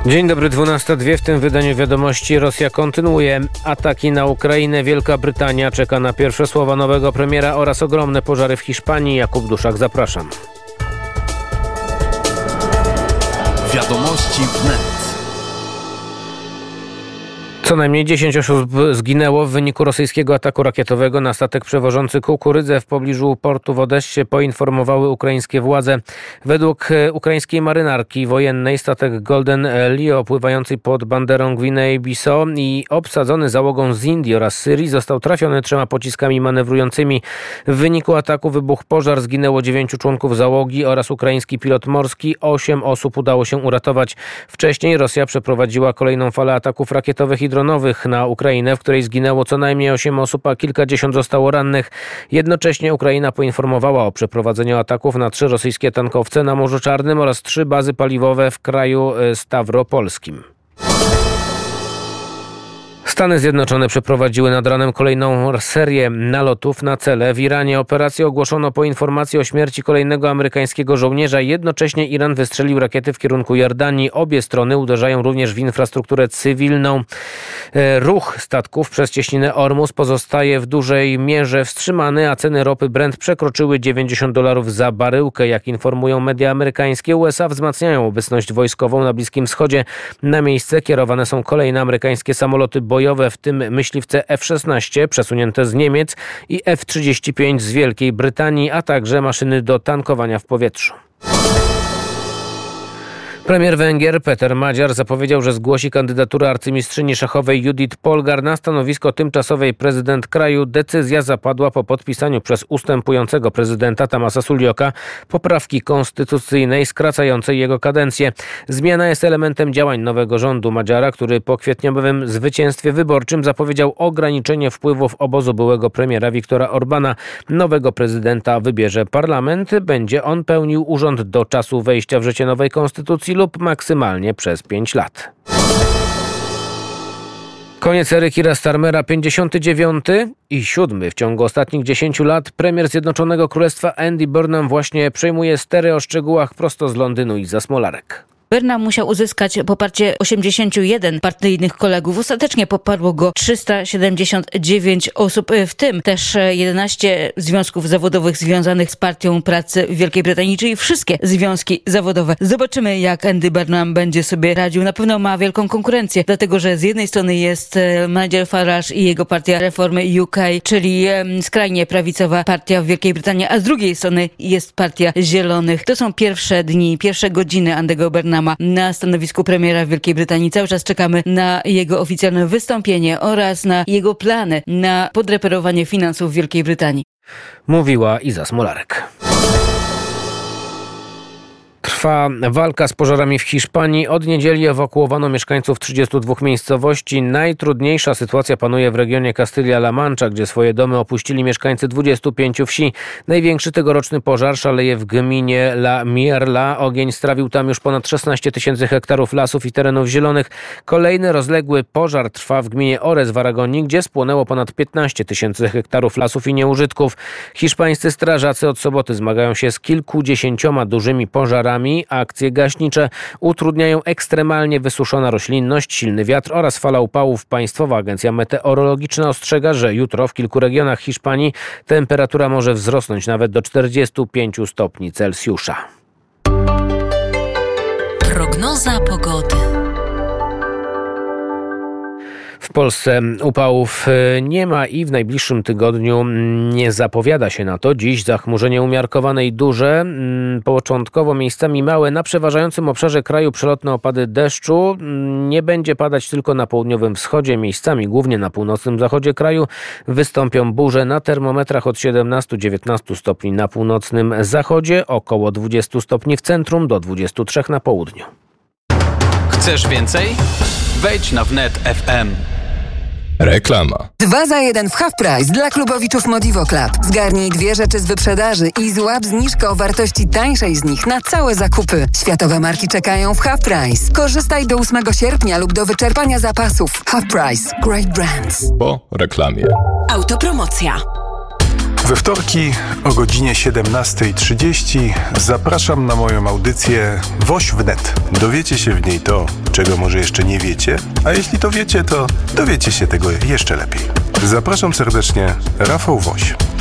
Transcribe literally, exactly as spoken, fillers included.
Dzień dobry, dwunasta dwie. W tym wydaniu wiadomości Rosja kontynuuje ataki na Ukrainę. Wielka Brytania czeka na pierwsze słowa nowego premiera oraz ogromne pożary w Hiszpanii. Jakub Duszak, zapraszam. Wiadomości wnet. Co najmniej dziesięć osób zginęło w wyniku rosyjskiego ataku rakietowego na statek przewożący kukurydzę w pobliżu portu w Odessie, poinformowały ukraińskie władze. Według ukraińskiej marynarki wojennej statek Golden Leo, pływający pod banderą Gwinei-Bissau i obsadzony załogą z Indii oraz Syrii, został trafiony trzema pociskami manewrującymi. W wyniku ataku wybuchł pożar, zginęło dziewięciu członków załogi oraz ukraiński pilot morski. Osiem osób udało się uratować. Wcześniej Rosja przeprowadziła kolejną falę ataków rakietowych i dronowych na Ukrainę, w której zginęło co najmniej osiem osób, a kilkadziesiąt zostało rannych. Jednocześnie Ukraina poinformowała o przeprowadzeniu ataków na trzy rosyjskie tankowce na Morzu Czarnym oraz trzy bazy paliwowe w kraju stawropolskim. Stany Zjednoczone przeprowadziły nad ranem kolejną serię nalotów na cele. W Iranie operację ogłoszono po informacji o śmierci kolejnego amerykańskiego żołnierza. Jednocześnie Iran wystrzelił rakiety w kierunku Jordanii. Obie strony uderzają również w infrastrukturę cywilną. Ruch statków przez cieśninę Ormus pozostaje w dużej mierze wstrzymany, a ceny ropy Brent przekroczyły dziewięćdziesiąt dolarów za baryłkę. Jak informują media amerykańskie, U S A wzmacniają obecność wojskową na Bliskim Wschodzie. Na miejsce kierowane są kolejne amerykańskie samoloty bojowe, w tym myśliwce F szesnaście przesunięte z Niemiec i F trzydzieści pięć z Wielkiej Brytanii, a także maszyny do tankowania w powietrzu. Premier Węgier Peter Magyar zapowiedział, że zgłosi kandydaturę arcymistrzyni szachowej Judith Polgar na stanowisko tymczasowej prezydent kraju. Decyzja zapadła po podpisaniu przez ustępującego prezydenta Tamasa Suljoka poprawki konstytucyjnej skracającej jego kadencję. Zmiana jest elementem działań nowego rządu Magyara, który po kwietniowym zwycięstwie wyborczym zapowiedział ograniczenie wpływów obozu byłego premiera Viktora Orbana. Nowego prezydenta wybierze parlament. Będzie on pełnił urząd do czasu wejścia w życie nowej konstytucji lub maksymalnie przez pięć lat. Koniec ery Keira Starmera, pięćdziesiąty dziewiąty i siódmy w ciągu ostatnich dziesięciu lat. Premier Zjednoczonego Królestwa Andy Burnham właśnie przejmuje stery. O szczegółach prosto z Londynu Iza Smolarek. Burnham musiał uzyskać poparcie osiemdziesięciu jeden partyjnych kolegów. Ostatecznie poparło go trzysta siedemdziesiąt dziewięć osób, w tym też jedenaście związków zawodowych związanych z Partią Pracy w Wielkiej Brytanii, czyli wszystkie związki zawodowe. Zobaczymy, jak Andy Burnham będzie sobie radził. Na pewno ma wielką konkurencję, dlatego że z jednej strony jest Nigel Farage i jego partia Reformy U K, czyli skrajnie prawicowa partia w Wielkiej Brytanii, a z drugiej strony jest Partia Zielonych. To są pierwsze dni, pierwsze godziny Andy'ego Burnhama na stanowisku premiera Wielkiej Brytanii. Cały czas czekamy na jego oficjalne wystąpienie oraz na jego plany na podreperowanie finansów Wielkiej Brytanii. Mówiła Iza Smolarek. Trwa walka z pożarami w Hiszpanii. Od niedzieli ewakuowano mieszkańców trzydziestu dwóch miejscowości. Najtrudniejsza sytuacja panuje w regionie Kastylia-La Mancha, gdzie swoje domy opuścili mieszkańcy dwudziestu pięciu wsi. Największy tegoroczny pożar szaleje w gminie La Mierla. Ogień strawił tam już ponad szesnaście tysięcy hektarów lasów i terenów zielonych. Kolejny rozległy pożar trwa w gminie Ores w Aragonii, gdzie spłonęło ponad piętnaście tysięcy hektarów lasów i nieużytków. Hiszpańscy strażacy od soboty zmagają się z kilkudziesięcioma dużymi pożarami. Akcje gaśnicze utrudniają ekstremalnie wysuszona roślinność, silny wiatr oraz fala upałów. Państwowa Agencja Meteorologiczna ostrzega, że jutro w kilku regionach Hiszpanii temperatura może wzrosnąć nawet do czterdziestu pięciu stopni Celsjusza. Prognoza pogody. W Polsce upałów nie ma i w najbliższym tygodniu nie zapowiada się na to. Dziś zachmurzenie umiarkowane i duże, początkowo miejscami małe. Na przeważającym obszarze kraju przelotne opady deszczu. Nie będzie padać tylko na południowym wschodzie. Miejscami, głównie na północnym zachodzie kraju, wystąpią burze na termometrach od siedemnastu do dziewiętnastu stopni na północnym zachodzie, około dwudziestu stopni w centrum, do dwudziestu trzech na południu. Chcesz więcej? Wejdź na wnet kropka f m. Reklama. Dwa za jeden w Half Price dla klubowiczów Modivo Club. Zgarnij dwie rzeczy z wyprzedaży i złap zniżkę o wartości tańszej z nich na całe zakupy. Światowe marki czekają w Half Price. Korzystaj do ósmego sierpnia lub do wyczerpania zapasów. Half Price. Great brands. Po reklamie. Autopromocja. We wtorki o godzinie siedemnasta trzydzieści zapraszam na moją audycję Woś wnet. Dowiecie się w niej to, czego może jeszcze nie wiecie, a jeśli to wiecie, to dowiecie się tego jeszcze lepiej. Zapraszam serdecznie, Rafał Woś.